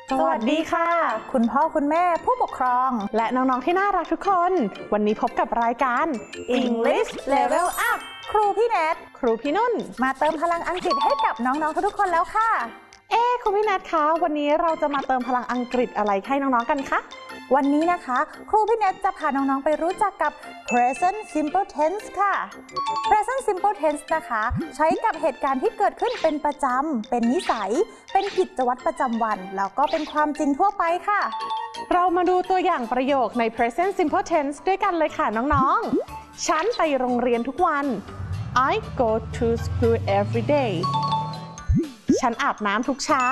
สวัสดีค่ะคุณพ่อคุณแม่ผู้ปกครองและน้องๆที่น่ารักทุกคนวันนี้พบกับรายการ English Level Up ครูพี่แนทครูพี่นุ่นมาเติมพลังอังกฤษให้กับน้องๆทุกคนแล้วค่ะครูพี่แนทคะวันนี้เราจะมาเติมพลังอังกฤษอะไรให้น้องๆกันคะวันนี้นะคะครูพี่แนทจะพาน้องๆไปรู้จักกับ present simple tense ค่ะ present simple tense นะคะใช้กับเหตุการณ์ที่เกิดขึ้นเป็นประจำเป็นนิสัยเป็นกิจวัตรประจำวันแล้วก็เป็นความจริงทั่วไปค่ะเรามาดูตัวอย่างประโยคใน present simple tense ด้วยกันเลยค่ะน้องๆฉันไปโรงเรียนทุกวัน I go to school every day ฉันอาบน้ำทุกเช้า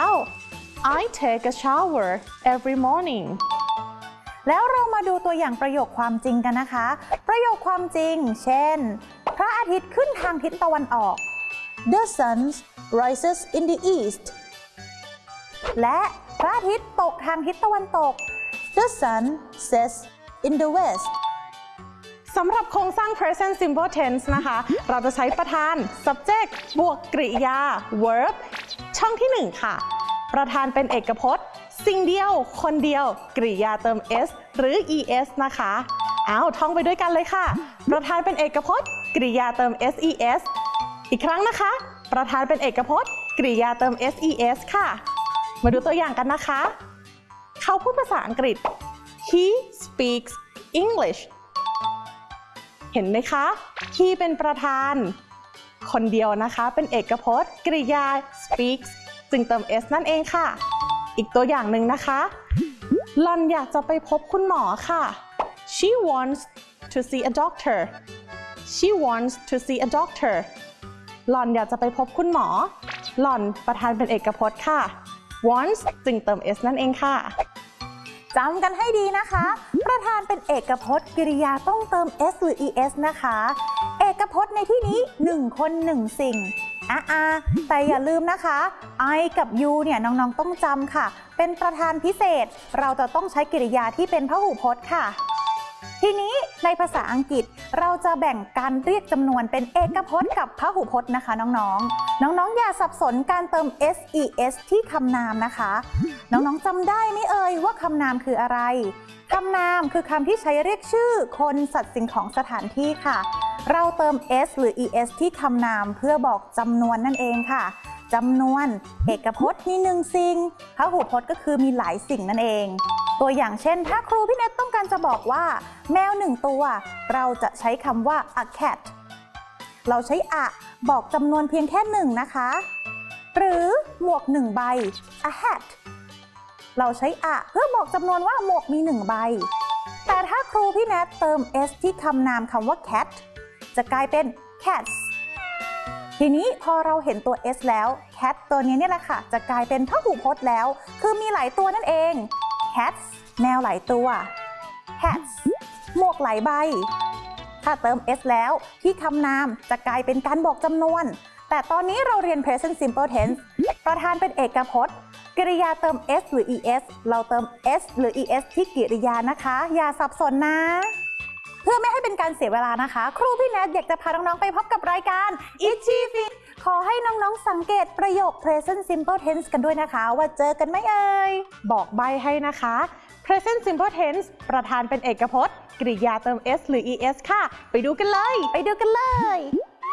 I take a shower every morning แล้วเรามาดูตัวอย่างประโยคความจริงกันนะคะประโยคความจริงเช่นพระอาทิตย์ขึ้นทางทิศตะวันออก The sun rises in the east และพระอาทิตย์ตกทางทิศตะวันตก The sun sets in the west สำหรับโครงสร้าง present simple tense นะคะเราจะใช้ประธาน subject บวกกริยา verb ช่องที่1ค่ะประธานเป็นเอกพจน์สิ่งเดียวคนเดียวกริยาเติม s หรือ es นะคะท่องไปด้วยกันเลยค่ะประธานเป็นเอกพจน์กริยาเติม ses อีกครั้งนะคะประธานเป็นเอกพจน์กริยาเติม ses ค่ะมาดูตัวอย่างกันนะคะเขาพูดภาษาอังกฤษ he speaks English เห็นไหมคะ he เป็นประธานคนเดียวนะคะเป็นเอกพจน์กริยา speaks จึงเติม s นั่นเองค่ะอีกตัวอย่างหนึ่งนะคะหล่อนอยากจะไปพบคุณหมอค่ะ She wants to see a doctor She wants to see a doctor หล่อนอยากจะไปพบคุณหมอหล่อนประธานเป็นเอกพจน์ค่ะ wants จึงเติม s นั่นเองค่ะจำกันให้ดีนะคะประธานเป็นเอกพจน์กริยาต้องเติม s หรือ es นะคะเอกพจน์ในที่นี้1คน1สิ่งแต่อย่าลืมนะคะ I กับ you เนี่ยน้องๆต้องจำค่ะเป็นประธานพิเศษเราจะต้องใช้กริยาที่เป็นพหูพจน์ค่ะทีนี้ในภาษาอังกฤษเราจะแบ่งการเรียกจำนวนเป็นเอกพจน์กับพหูพจน์นะคะน้องๆอย่าสับสนการเติม ses ที่คำนามนะคะน้องๆจำได้ไหมเอ่ยว่าคำนามคืออะไรคำนามคือคำที่ใช้เรียกชื่อคนสัตว์สิ่งของสถานที่ค่ะเราเติม s หรือ es ที่คำนามเพื่อบอกจำนวนนั่นเองค่ะจำนวนเอกพจน์มี1สิ่งพหูพจน์ก็คือมีหลายสิ่งนั่นเองตัวอย่างเช่นถ้าครูพี่เนทต้องการจะบอกว่าแมว1ตัวเราจะใช้คำว่า a cat เราใช้ a บอกจำนวนเพียงแค่1นะคะหรือหมวก1ใบ a hat เราใช้ a เพื่อบอกจำนวนว่าหมวกมี1ใบแต่ถ้าครูพี่เนทเติม s ที่คำนามคำว่า cat จะกลายเป็น cats ทีนี้พอเราเห็นตัว s แล้ว cat ตัวนี้เนี่ยแหละค่ะจะกลายเป็นพหูพจน์แล้วคือมีหลายตัวนั่นเอง cats แมวหลายตัว hats หมวกหลายใบถ้าเติม s แล้วที่คำนามจะกลายเป็นการบอกจำนวนแต่ตอนนี้เราเรียน present simple tense ประธานเป็นเอกพจน์กริยาเติม s หรือ es เราเติม s หรือ es ที่กริยานะคะอย่าสับสนนะเพื่อไม่ให้เป็นการเสียเวลานะคะครูพี่แนทอยากจะพาน้องๆไปพบกับรายการ Itchy Fit ขอให้น้องๆสังเกตประโยค present simple tense กันด้วยนะคะว่าเจอกันไหมเอ่ยบอกใบให้นะคะ present simple tense ประธานเป็นเอกพจน์กริยาเติม s หรือ es ค่ะไปดูกันเลย